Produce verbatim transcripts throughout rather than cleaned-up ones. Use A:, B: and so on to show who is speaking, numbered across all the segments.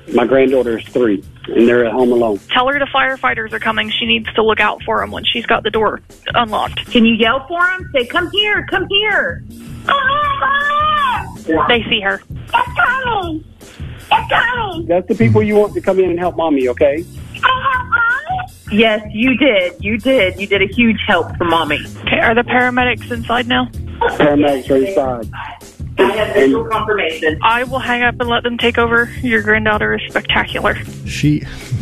A: My granddaughter is three, and they're at home alone.
B: Tell her the firefighters are coming. She needs to look out for them when she's got the door unlocked.
C: Can you yell for them? Say, come here, come here.
B: They see her.
C: It's coming. It's coming.
A: That's the people you want to come in and help Mommy, okay?
C: Yes, you did. You did. You did a huge help for Mommy.
B: Okay, are the paramedics inside now?
A: Paramedics are inside.
C: I have visual confirmation.
B: I will hang up and let them take over. Your granddaughter is spectacular.
D: She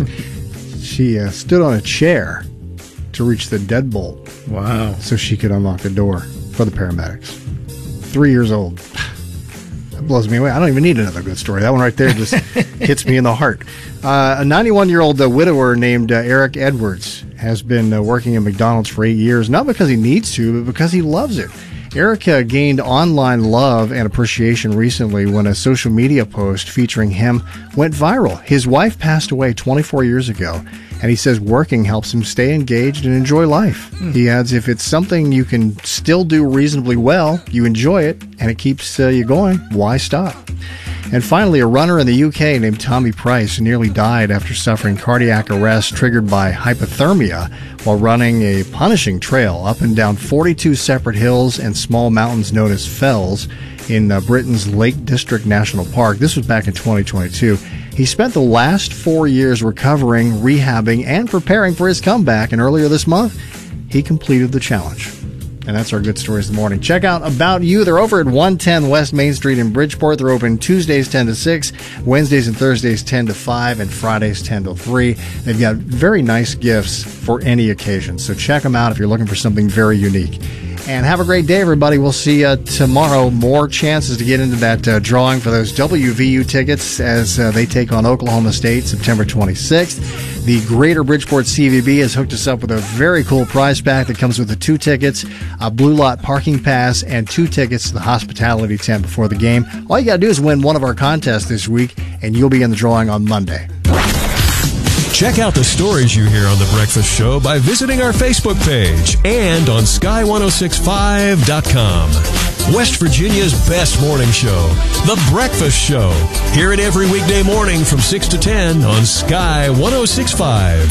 D: she uh, stood on a chair to reach the deadbolt.
E: Wow.
D: So she could unlock the door for the paramedics. Three years old. That blows me away. I don't even need another good story. That one right there just hits me in the heart. Uh, a ninety-one-year-old uh, widower named uh, Eric Edwards has been uh, working at McDonald's for eight years, not because he needs to, but because he loves it. Eric uh, gained online love and appreciation recently when a social media post featuring him went viral. His wife passed away twenty-four years ago, and he says working helps him stay engaged and enjoy life. Mm. He adds, if it's something you can still do reasonably well, you enjoy it, and it keeps uh, you going, why stop? And finally, a runner in the U K named Tommy Price nearly died after suffering cardiac arrest triggered by hypothermia while running a punishing trail up and down forty-two separate hills and small mountains known as fells in uh, Britain's Lake District National Park. This was back in twenty twenty-two. He spent the last four years recovering, rehabbing, and preparing for his comeback, and earlier this month, he completed the challenge. And that's our Good Stories of the Morning. Check out About You. They're over at one ten West Main Street in Bridgeport. They're open Tuesdays ten to six, Wednesdays and Thursdays ten to five, and Fridays ten to three. They've got very nice gifts for any occasion. So check them out if you're looking for something very unique. And have a great day, everybody. We'll see you tomorrow. More chances to get into that uh, drawing for those W V U tickets as uh, they take on Oklahoma State September twenty-sixth. The Greater Bridgeport C V B has hooked us up with a very cool prize pack that comes with the two tickets, a Blue Lot parking pass, and two tickets to the hospitality tent before the game. All you got to do is win one of our contests this week, and you'll be in the drawing on Monday.
F: Check out the stories you hear on The Breakfast Show by visiting our Facebook page and on sky ten sixty-five dot com. West Virginia's best morning show, The Breakfast Show. Hear it every weekday morning from six to ten on Sky ten sixty-five.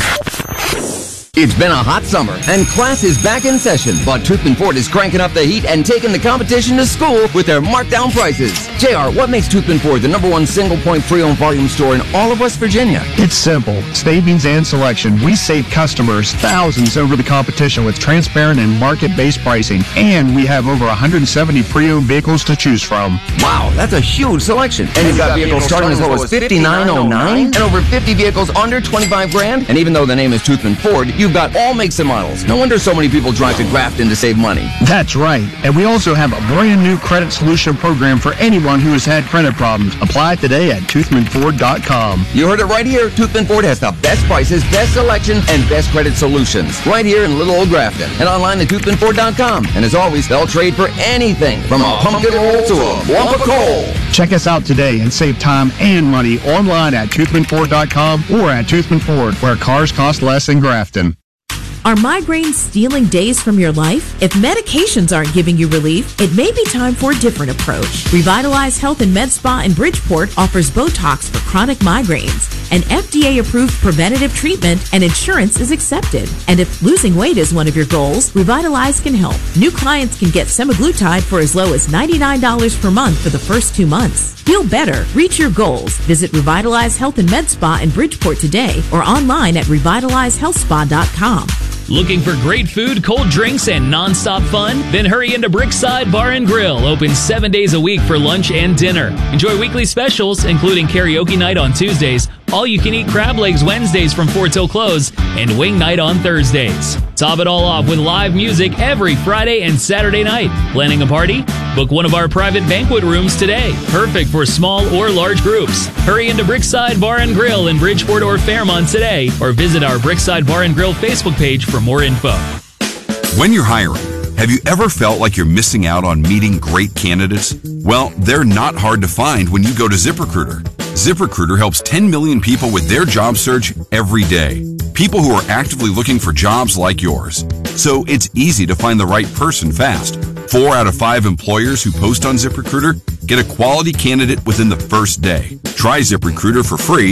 G: It's been a hot summer, and class is back in session, but Toothman Ford is cranking up the heat and taking the competition to school with their markdown prices. J R, what makes Toothman Ford the number one single-point pre-owned volume store in all of West Virginia?
H: It's simple. Savings and selection. We save customers thousands over the competition with transparent and market-based pricing, and we have over one hundred seventy pre-owned vehicles to choose from.
G: Wow, that's a huge selection. And you've got vehicles starting as low as fifty-nine oh nine and over fifty vehicles under twenty-five grand. And even though the name is Toothman Ford, you've got all makes and models. No wonder so many people drive to Grafton to save money.
H: That's right. And we also have a brand new credit solution program for anyone who has had credit problems. Apply today at toothman ford dot com.
G: You heard it right here. Toothman Ford has the best prices, best selection, and best credit solutions. Right here in little old Grafton. And online at toothman ford dot com. And as always, they'll trade for anything from a pumpkin roll to a lump of coal.
H: Check us out today and save time and money online at toothman ford dot com or at Toothman Ford, where cars cost less in Grafton.
I: Are migraines stealing days from your life? If medications aren't giving you relief, it may be time for a different approach. Revitalize Health and Med Spa in Bridgeport offers Botox for chronic migraines, an F D A-approved preventative treatment, and insurance is accepted. And if losing weight is one of your goals, Revitalize can help. New clients can get semaglutide for as low as ninety-nine dollars per month for the first two months. Feel better. Reach your goals. Visit Revitalize Health and Med Spa in Bridgeport today or online at revitalize health spa dot com.
J: Looking for great food, cold drinks, and non-stop fun? Then hurry into Brickside Bar and Grill, open seven days a week for lunch and dinner. Enjoy weekly specials, including karaoke night on Tuesdays, all-you-can-eat crab legs Wednesdays from four till close, and wing night on Thursdays. Top it all off with live music every Friday and Saturday night. Planning a party? Book one of our private banquet rooms today. Perfect for small or large groups. Hurry into Brickside Bar and Grill in Bridgeport or Fairmont today, or visit our Brickside Bar and Grill Facebook page for more info.
K: When you're hiring, have you ever felt like you're missing out on meeting great candidates? Well, they're not hard to find when you go to ZipRecruiter. ZipRecruiter helps ten million people with their job search every day. People who are actively looking for jobs like yours. So it's easy to find the right person fast. Four out of five employers who post on ZipRecruiter get a quality candidate within the first day. Try ZipRecruiter for free